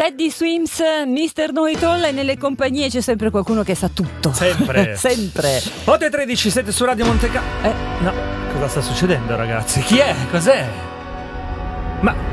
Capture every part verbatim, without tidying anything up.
Teddy Swims, mister Know-It-All, e nelle compagnie c'è sempre qualcuno che sa tutto. Sempre. Sempre. otto e tredici, siete su Radio Monte Carlo. Eh. No, cosa sta succedendo, ragazzi? Chi è? Cos'è? Ma...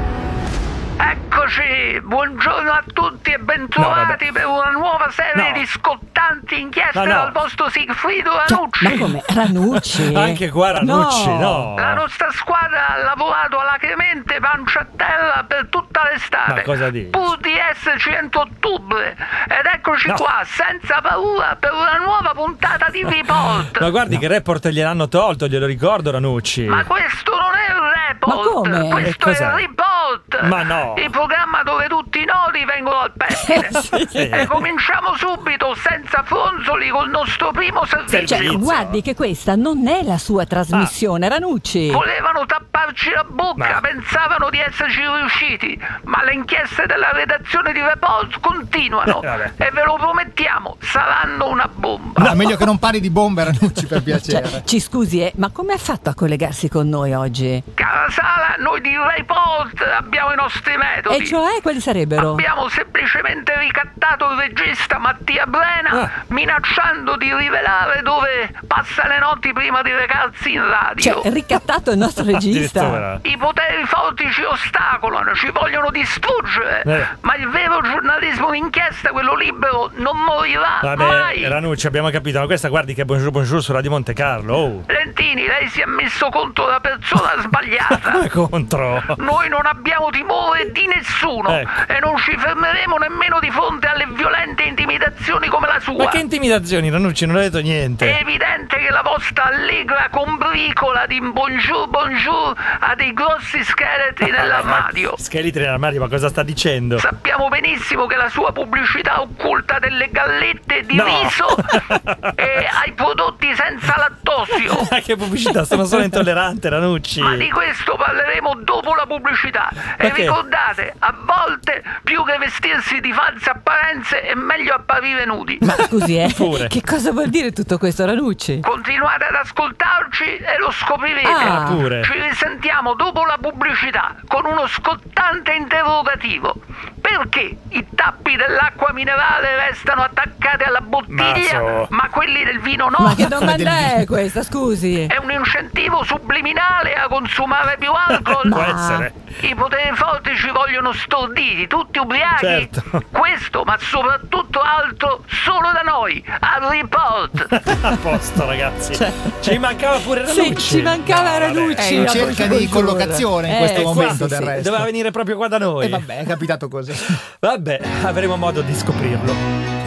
Eccoci, buongiorno a tutti e bentrovati no, per una nuova serie no. di scottanti inchieste no, no. dal vostro Sigfrido Ranucci. Ma come? Ranucci? Anche qua Ranucci, no. no. La nostra squadra ha lavorato alacremente pancia a terra per tutta l'estate. Ma cosa dici? Pur di esserci entro ottobre. Ed eccoci No. qua, senza paura, per una nuova puntata di Report. Ma guardi che report gliel'hanno tolto, glielo ricordo, Ranucci. Ma questo non è un report. Ma come? Questo E è cos'è? il report. Ma no. Il programma dove tutti i nodi vengono al pettine. Sì. E cominciamo subito, senza fronzoli, col nostro primo servizio. Cioè, Servizio. guardi che questa non è la sua trasmissione, Ranucci. Volevano tapparci la bocca, Ma- pensavano di esserci riusciti, ma le inchieste della redazione di Report continuano Eh, vabbè. e ve lo promettiamo, saranno una bomba. No, meglio che non parli di bombe, Ranucci, per piacere. Cioè, ci scusi, eh, ma come ha fatto a collegarsi con noi oggi? Cara Sara, noi di Report abbiamo i nostri metodi. E cioè, quali sarebbero? Abbiamo semplicemente ricattato il regista Mattia Brena, Ah. minacciando di rivelare dove passa le notti prima di recarsi in radio. Cioè, ricattato il nostro regista. Addirittura. I poteri forti ci ostacolano, ci vogliono distruggere, Eh. ma il vero giornalismo d'inchiesta, quello libero, non morirà Vabbè, mai. Ranucci, abbiamo capito, ma questa guardi che è Bonjour Bonjour su Radio Monte Carlo. Oh. Lentini, lei si è messo contro la persona sbagliata. Come contro? Noi non abbiamo timore di nessuno Ecco. e non ci fermeremo nemmeno di fronte alle violente intimidazioni come la sua. Ma che intimidazioni, Ranucci, non ho detto È niente. evidente che la vostra allegra combricola di Bonjour Bonjour ha dei grossi scheletri nell'armadio. Scheletri nell'armadio, ma cosa sta dicendo? Sappiamo benissimo che la sua pubblicità occulta delle gallette di No. riso e ai prodotti senza lattosio. Ma che pubblicità, sono solo intollerante, Ranucci. Ma di questo parleremo dopo la pubblicità. E Perché? ricordate, a volte più che vestirsi di false apparenze è meglio apparire nudi. Ma scusi, eh, Pure. che cosa vuol dire tutto questo, Ranucci? Continuate ad ascoltarci e lo scoprirete. Ah. Pure. Ci risentiamo dopo la pubblicità con uno scottante interrogativo. Perché i tappi dell'acqua minerale restano attaccati alla bottiglia, Ma so. ma quelli del vino no? Ma che domanda è questa, scusi? È un incentivo subliminale a consumare più alcol? Può essere. I poteri forti ci vogliono storditi, tutti ubriachi. Certo. Questo, ma soprattutto altro, solo da noi, a Report. A posto, ragazzi. Ci mancava pure Sì, Ranucci. ci mancava No, vabbè. Ranucci. È in a cerca Bonjour di Bonjour. collocazione in Eh, questo sì, momento, sì, del sì. resto. Doveva venire proprio qua da noi. E vabbè, è capitato così. Vabbè, avremo modo di scoprirlo.